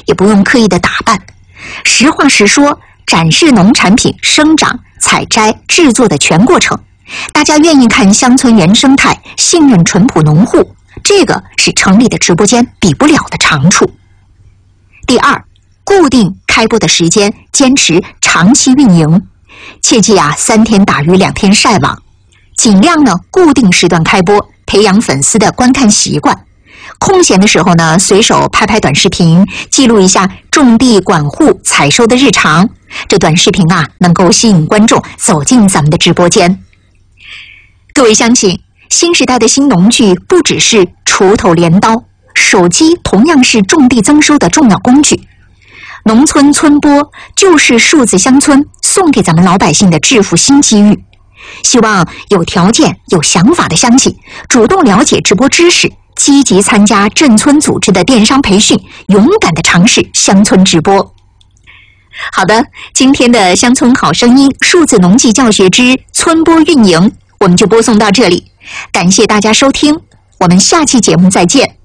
也不用刻意的打扮，实话实说，展示农产品生长、采摘、制作的全过程。大家愿意看乡村原生态，信任淳朴农户，这个是城里的直播间比不了的长处。第二，固定开播的时间，坚持长期运营，切记3天打鱼2天晒网，尽量呢固定时段开播，培养粉丝的观看习惯。空闲的时候呢，随手拍拍短视频，记录一下种地、管护、采收的日常。这短视频能够吸引观众走进咱们的直播间。各位相信，新时代的新农具不只是锄头镰刀，手机同样是种地增收的重要工具。农村村播就是数字乡村送给咱们老百姓的致富新机遇。希望有条件、有想法的乡亲主动了解直播知识，积极参加镇村组织的电商培训，勇敢地尝试乡村直播。好的，今天的乡村好声音数字农技教学之村播运营，我们就播送到这里。感谢大家收听，我们下期节目再见。